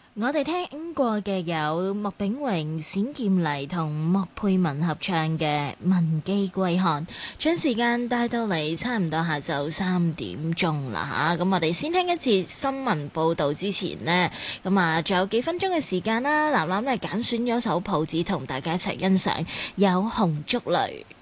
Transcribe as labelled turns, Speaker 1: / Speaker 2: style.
Speaker 1: 我哋聽過嘅有麥炳榮、冼劍麗同莫佩文合唱嘅《文姬歸漢》，將時間帶到嚟差唔多下晝3點啦吓。咁我哋先聽一節新聞報道之前呢，咁仲有幾分鐘嘅時間啦。藍藍咧揀選咗首譜子同大家一齊欣賞，有紅燭雷。